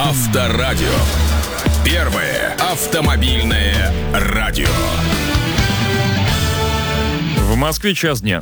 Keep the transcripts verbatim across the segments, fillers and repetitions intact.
Авторадио. Первое автомобильное радио. В Москве час дня.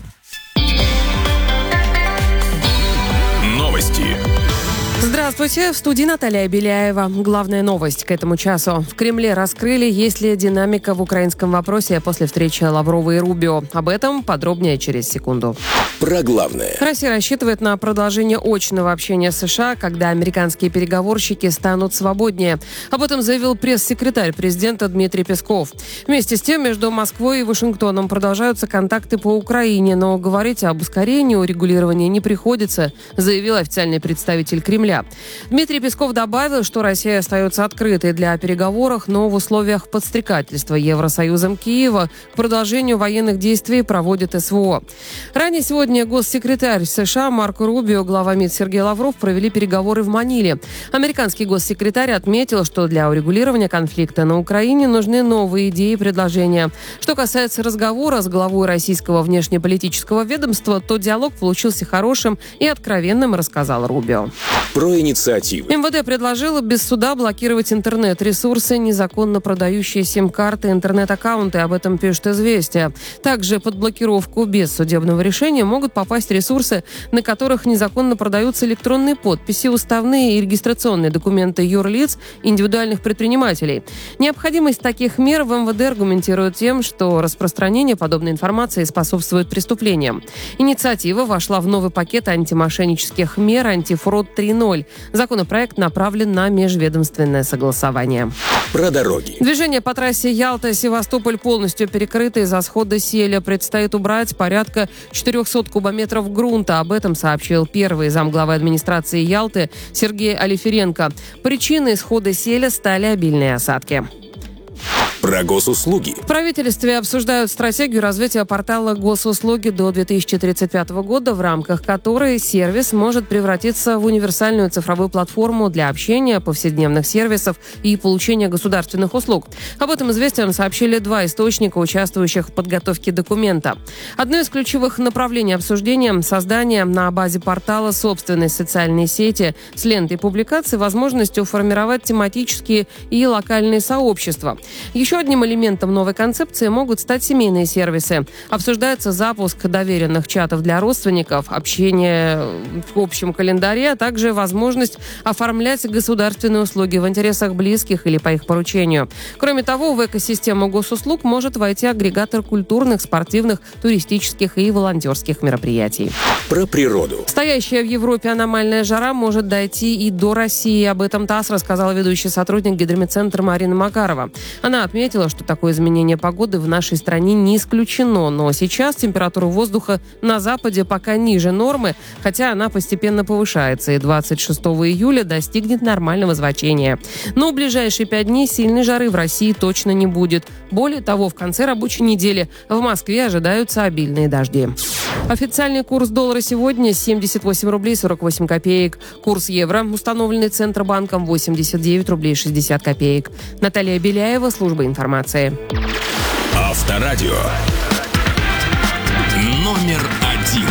Новости. Здравствуйте, в студии Наталья Беляева. Главная новость к этому часу. В Кремле раскрыли, есть ли динамика в украинском вопросе после встречи Лаврова и Рубио. Об этом подробнее через секунду. Про главное. Россия рассчитывает на продолжение очного общения с США, когда американские переговорщики станут свободнее. Об этом заявил пресс-секретарь президента Дмитрий Песков. Вместе с тем, между Москвой и Вашингтоном продолжаются контакты по Украине, но говорить об ускорении урегулирования не приходится, заявил официальный представитель Кремля. Дмитрий Песков добавил, что Россия остается открытой для переговоров, но в условиях подстрекательства Евросоюзом Киева к продолжению военных действий проводит СВО. Ранее сегодня госсекретарь США Марко Рубио, глава МИД Сергей Лавров провели переговоры в Маниле. Американский госсекретарь отметил, что для урегулирования конфликта на Украине нужны новые идеи и предложения. Что касается разговора с главой российского внешнеполитического ведомства, то диалог получился хорошим и откровенным, рассказал Рубио. Про инициативы. МВД предложило без суда блокировать интернет-ресурсы, незаконно продающие сим-карты, интернет-аккаунты. Об этом пишет «Известия». Также под блокировку без судебного решения могут попасть ресурсы, на которых незаконно продаются электронные подписи, уставные и регистрационные документы юрлиц, индивидуальных предпринимателей. Необходимость таких мер в МВД аргументируют тем, что распространение подобной информации способствует преступлениям. Инициатива вошла в новый пакет антимошеннических мер «Антифрод три ноль». Законопроект направлен на межведомственное согласование. Про дороги. Движение по трассе Ялта-Севастополь полностью перекрыто из-за схода селя. Предстоит убрать порядка четыреста кубометров грунта. Об этом сообщил первый замглавы администрации Ялты Сергей Алиференко. Причиной схода селя стали обильные осадки. Про госуслуги. В правительстве обсуждают стратегию развития портала госуслуги до две тысячи тридцать пятого года, в рамках которой сервис может превратиться в универсальную цифровую платформу для общения, повседневных сервисов и получения государственных услуг. Об этом «Известиям» сообщили два источника, участвующих в подготовке документа. Одно из ключевых направлений обсуждения – создание на базе портала собственной социальной сети с лентой публикаций, возможностью формировать тематические и локальные сообщества. Еще одним элементом новой концепции могут стать семейные сервисы. Обсуждается запуск доверенных чатов для родственников, общение в общем календаре, а также возможность оформлять государственные услуги в интересах близких или по их поручению. Кроме того, в экосистему госуслуг может войти агрегатор культурных, спортивных, туристических и волонтерских мероприятий. Про природу. Стоящая в Европе аномальная жара может дойти и до России. Об этом ТАСС рассказала ведущий сотрудник Гидрометцентра Марина Макарова. Она отметила, что такое изменение погоды в нашей стране не исключено, но сейчас температура воздуха на западе пока ниже нормы, хотя она постепенно повышается и двадцать шестого июля достигнет нормального значения. Но в ближайшие пять дней сильной жары в России точно не будет. Более того, в конце рабочей недели в Москве ожидаются обильные дожди. Официальный курс доллара сегодня семьдесят восемь рублей сорок восемь копеек. Курс евро, установленный Центробанком, восемьдесят девять рублей шестьдесят копеек. Наталья Беляева, служба информации. Авторадио. Номер один.